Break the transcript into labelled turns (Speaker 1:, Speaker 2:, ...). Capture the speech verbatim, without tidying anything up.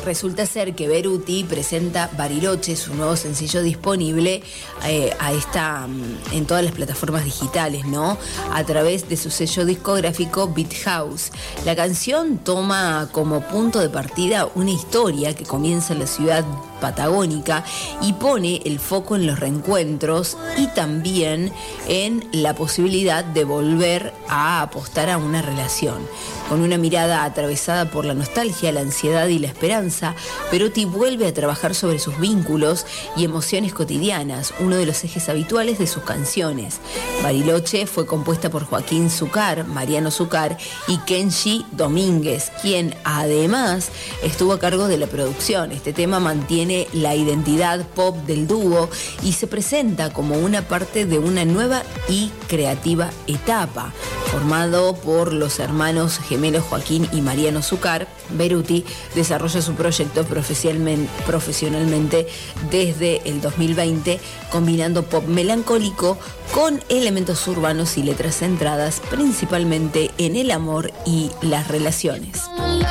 Speaker 1: Resulta ser que Beruti presenta Bariloche, su nuevo sencillo disponible eh, a esta, en todas las plataformas digitales, ¿no? A través de su sello discográfico Beat House. La canción toma como punto de partida una historia que comienza en la ciudad patagónica y pone el foco en los reencuentros y también en la posibilidad de volver a apostar a una relación. Con una mirada atravesada por la nostalgia, la ansiedad y la esperanza, Beruti vuelve a trabajar sobre sus vínculos y emociones cotidianas, uno de los ejes habituales de sus canciones. Bariloche fue compuesta por Joaquín Zucar, Mariano Zucar y Kenshi Domínguez, quien además estuvo a cargo de la producción. Este tema mantiene la identidad pop del dúo y se presenta como una parte de una nueva y creativa etapa. Formado por los hermanos gemelos Joaquín y Mariano Zucar, Beruti desarrolla su proyecto profesionalmente desde el dos mil veinte, combinando pop melancólico con elementos urbanos y letras centradas principalmente en el amor y las relaciones.